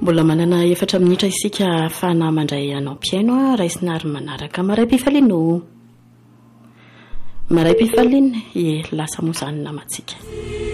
mbola manana 4 minitra isika fana mandray anao piaino raisinary manaraka maraipifalino lasa mozanona matsika